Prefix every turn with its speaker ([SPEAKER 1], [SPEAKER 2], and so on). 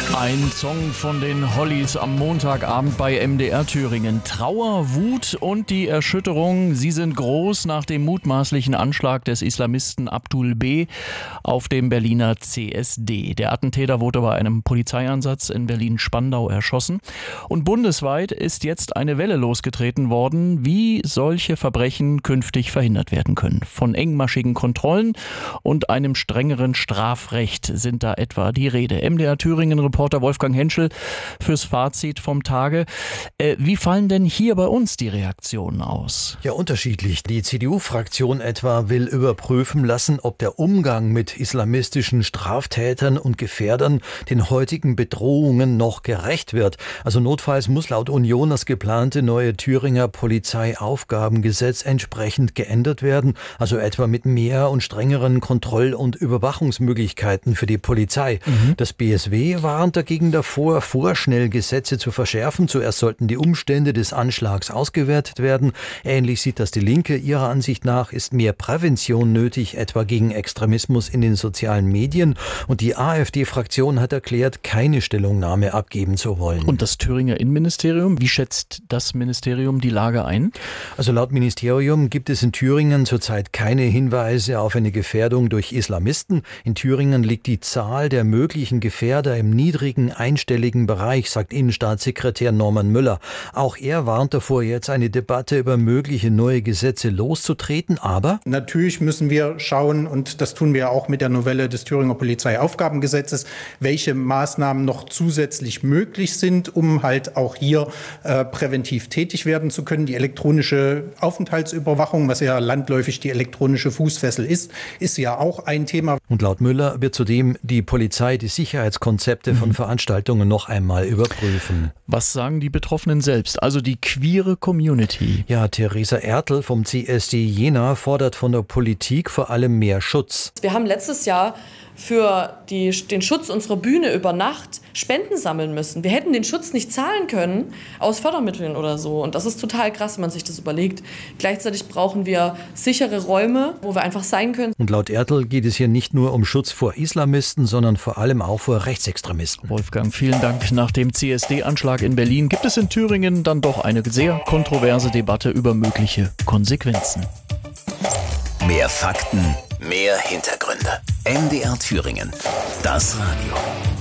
[SPEAKER 1] Ein Song von den Hollies am Montagabend bei MDR Thüringen. Trauer, Wut und die Erschütterung, sie sind groß nach dem mutmaßlichen Anschlag des Islamisten Abdul B. auf dem Berliner CSD. Der Attentäter wurde bei einem Polizeieinsatz in Berlin-Spandau erschossen. Und bundesweit ist jetzt eine Welle losgetreten worden, wie solche Verbrechen künftig verhindert werden können. Von engmaschigen Kontrollen und einem strengeren Strafrecht sind da etwa die Rede. MDR Thüringen-Reporter Wolfgang Henschel fürs Fazit vom Tage. Wie fallen denn hier bei uns die Reaktionen aus?
[SPEAKER 2] Ja, unterschiedlich. Die CDU-Fraktion etwa will überprüfen lassen, ob der Umgang mit islamistischen Straftätern und Gefährdern den heutigen Bedrohungen noch gerecht wird. Also notfalls muss laut Union das geplante neue Thüringer Polizeiaufgabengesetz entsprechend geändert werden. Also etwa mit mehr und strengeren Kontroll- und Überwachungsmöglichkeiten für die Polizei. Das BSW warnt dagegen davor, vorschnell Gesetze zu verschärfen. Zuerst sollten die Umstände des Anschlags ausgewertet werden. Ähnlich sieht das die Linke. Ihrer Ansicht nach ist mehr Prävention nötig, etwa gegen Extremismus in den sozialen Medien. Und die AfD-Fraktion hat erklärt, keine Stellungnahme abgeben zu wollen.
[SPEAKER 1] Und das Thüringer Innenministerium, wie schätzt das Ministerium die Lage ein?
[SPEAKER 2] Also laut Ministerium gibt es in Thüringen zurzeit keine Hinweise auf eine Gefährdung durch Islamisten. In Thüringen liegt die Zahl der möglichen Gefährder im niedrigen einstelligen Bereich, sagt Innenstaatssekretär Norman Müller. Auch er warnt davor, jetzt eine Debatte über mögliche neue Gesetze loszutreten, aber
[SPEAKER 3] natürlich müssen wir schauen, und das tun wir auch mit der Novelle des Thüringer Polizeiaufgabengesetzes, welche Maßnahmen noch zusätzlich möglich sind, um halt auch hier präventiv tätig werden zu können. Die elektronische Aufenthaltsüberwachung, was ja landläufig die elektronische Fußfessel ist ja auch ein Thema.
[SPEAKER 2] Und laut Müller wird zudem die Polizei die Sicherheitskonzepte von Veranstaltungen noch einmal überprüfen.
[SPEAKER 1] Was sagen die Betroffenen selbst, also die queere Community?
[SPEAKER 2] Ja, Theresa Ertl vom CSD Jena fordert von der Politik vor allem mehr Schutz.
[SPEAKER 4] Wir haben letztes Jahr für den Schutz unserer Bühne über Nacht Spenden sammeln müssen. Wir hätten den Schutz nicht zahlen können aus Fördermitteln oder so. Und das ist total krass, wenn man sich das überlegt. Gleichzeitig brauchen wir sichere Räume, wo wir einfach sein können.
[SPEAKER 2] Und laut Ertl geht es hier nicht nur um Schutz vor Islamisten, sondern vor allem auch vor Rechtsextremisten.
[SPEAKER 1] Wolfgang, vielen Dank. Nach dem CSD-Anschlag in Berlin gibt es in Thüringen dann doch eine sehr kontroverse Debatte über mögliche Konsequenzen.
[SPEAKER 5] Mehr Fakten, mehr Hintergründe. MDR Thüringen. Das Radio.